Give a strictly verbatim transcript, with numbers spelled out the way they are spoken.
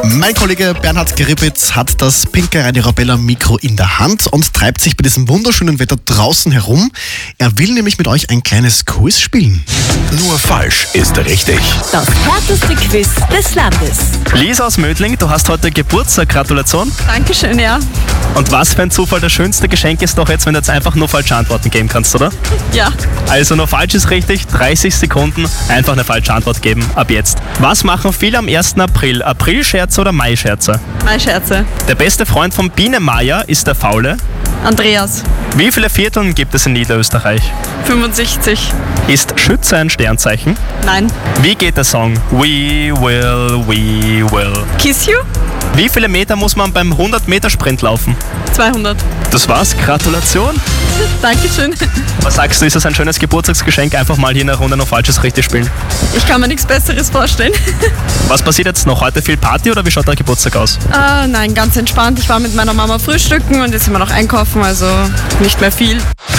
Mein Kollege Bernhard Geribitz hat das pinke Radio Arabella Mikro in der Hand und treibt sich bei diesem wunderschönen Wetter draußen herum. Er will nämlich mit euch ein kleines Quiz spielen. Nur falsch ist richtig. Das härteste Quiz des Landes. Lisa aus Mödling, du hast heute Geburtstag. Gratulation. Dankeschön, ja. Und was für ein Zufall, das schönste Geschenk ist doch jetzt, wenn du jetzt einfach nur falsche Antworten geben kannst, oder? Ja. Also nur falsch ist richtig, dreißig Sekunden, einfach eine falsche Antwort geben, ab jetzt. Was machen viele am ersten April? Aprilscherze oder Maischerze? Maischerze. Der beste Freund von Biene Meier ist der Faule. Andreas. Wie viele Vierteln gibt es in Niederösterreich? fünfundsechzig. Ist Schütze ein Sternzeichen? Nein. Wie geht der Song? We will, we will. Kiss you? Wie viele Meter muss man beim hundert Meter Sprint laufen? zweihundert. Das war's, Gratulation. Dankeschön. Was sagst du, ist das ein schönes Geburtstagsgeschenk? Einfach mal hier in der Runde noch Falsches richtig spielen. Ich kann mir nichts Besseres vorstellen. Was passiert jetzt noch? Heute viel Party oder wie schaut der Geburtstag aus? Ah, nein, ganz entspannt. Ich war mit meiner Mama frühstücken und jetzt sind wir noch einkaufen, also nicht mehr viel.